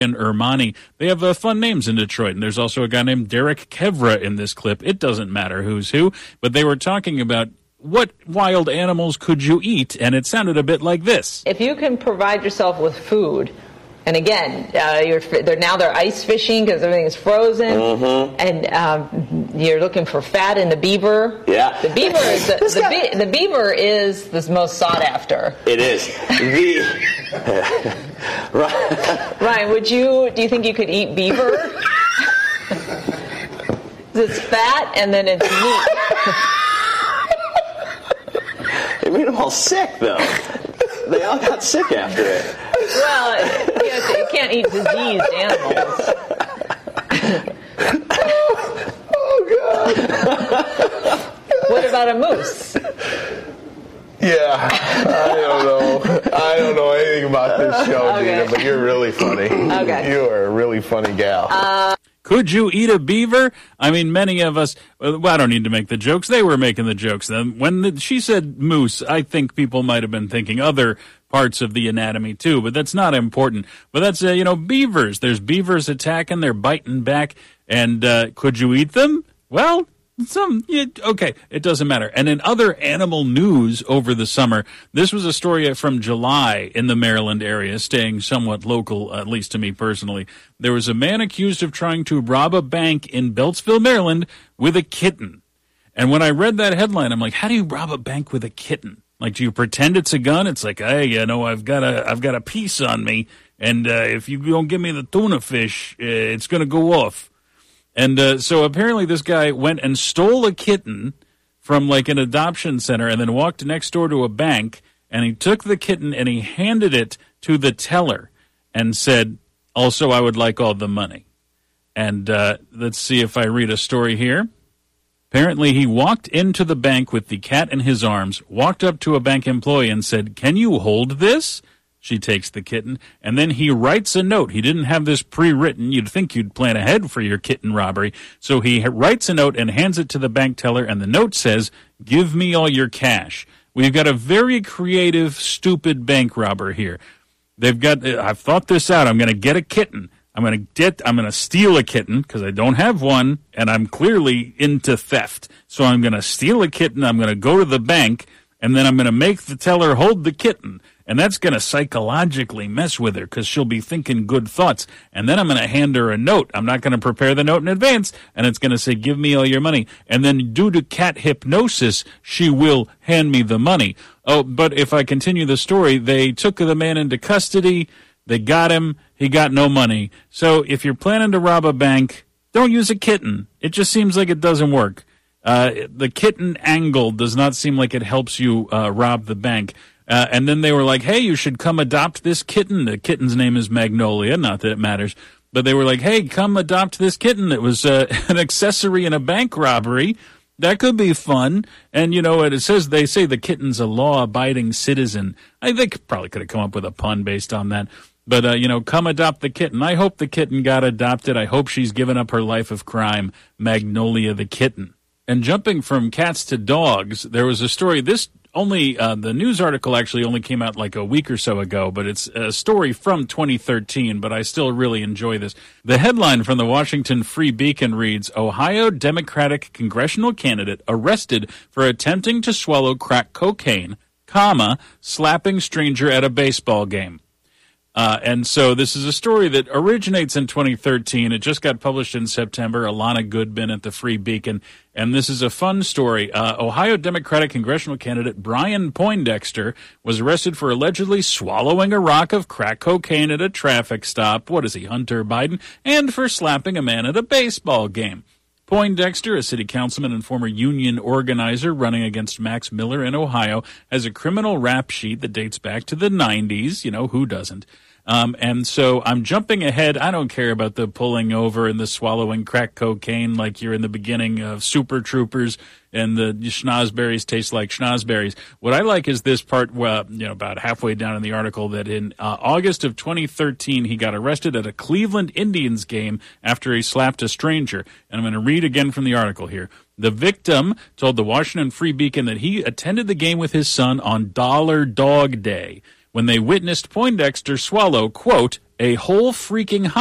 and Ermani. They have fun names in Detroit, and there's also a guy named Derek Kevra in this clip. It doesn't matter who's who, but they were talking about what wild animals could you eat, and it sounded a bit like this. If you can provide yourself with food, and again, they're ice fishing because everything is frozen, and you're looking for fat in the beaver. Yeah, the beaver is the beaver is the most sought after. It is. Ryan, do you think you could eat beaver? It's fat and then it's meat. It made them all sick, though. They all got sick after it. Well, you can't eat diseased animals. Oh, God. What about a moose? Yeah, I don't know anything about this show, Gina, but you're really funny. Okay. You are a really funny gal. Could you eat a beaver? I mean, many of us, well, I don't need to make the jokes. They were making the jokes. When she said moose, I think people might have been thinking other parts of the anatomy too, but that's not important. But that's, beavers. There's beavers attacking, they're biting back, and could you eat them? Well, okay, it doesn't matter. And in other animal news over the summer, this was a story from July in the Maryland area, staying somewhat local, at least to me personally. There was a man accused of trying to rob a bank in Beltsville, Maryland, with a kitten. And when I read that headline, I'm like, how do you rob a bank with a kitten? Like, do you pretend it's a gun? It's like, hey, I've got a piece on me, and if you don't give me the tuna fish, it's going to go off. And so apparently this guy went and stole a kitten from like an adoption center and then walked next door to a bank, and he took the kitten and he handed it to the teller and said, also, I would like all the money. And let's see if I read a story here. Apparently he walked into the bank with the cat in his arms, walked up to a bank employee and said, can you hold this? She takes the kitten, and then he writes a note. He didn't have this pre-written. You'd think you'd plan ahead for your kitten robbery. So he writes a note and hands it to the bank teller, and the note says, give me all your cash. We've got a very creative, stupid bank robber here. I've thought this out. I'm going to get a kitten. I'm going to steal a kitten because I don't have one, and I'm clearly into theft. So I'm going to steal a kitten. I'm going to go to the bank, and then I'm going to make the teller hold the kitten. And that's going to psychologically mess with her because she'll be thinking good thoughts. And then I'm going to hand her a note. I'm not going to prepare the note in advance. And it's going to say, give me all your money. And then due to cat hypnosis, she will hand me the money. Oh, but if I continue the story, they took the man into custody. They got him. He got no money. So if you're planning to rob a bank, don't use a kitten. It just seems like it doesn't work. The kitten angle does not seem like it helps you rob the bank. And then they were like, hey, you should come adopt this kitten. The kitten's name is Magnolia, not that it matters. But they were like, hey, come adopt this kitten. It was an accessory in a bank robbery. That could be fun. And, they say the kitten's a law-abiding citizen. I think probably could have come up with a pun based on that. But, come adopt the kitten. I hope the kitten got adopted. I hope she's given up her life of crime, Magnolia the kitten. And jumping from cats to dogs, there was a story. The news article actually only came out like a week or so ago, but it's a story from 2013, but I still really enjoy this. The headline from the Washington Free Beacon reads, Ohio Democratic congressional candidate arrested for attempting to swallow crack cocaine, slapping stranger at a baseball game. And so this is a story that originates in 2013. It just got published in September. Alana Goodman at the Free Beacon. And this is a fun story. Ohio Democratic congressional candidate Brian Poindexter was arrested for allegedly swallowing a rock of crack cocaine at a traffic stop. What is he, Hunter Biden? And for slapping a man at a baseball game. Poindexter, a city councilman and former union organizer running against Max Miller in Ohio, has a criminal rap sheet that dates back to the 90s. Who doesn't? And so I'm jumping ahead. I don't care about the pulling over and the swallowing crack cocaine like you're in the beginning of Super Troopers and the schnozberries taste like schnozberries. What I like is this part, about halfway down in the article, that in August of 2013, he got arrested at a Cleveland Indians game after he slapped a stranger. And I'm going to read again from the article here. The victim told the Washington Free Beacon that he attended the game with his son on Dollar Dog Day. when they witnessed Poindexter swallow, quote, a whole freaking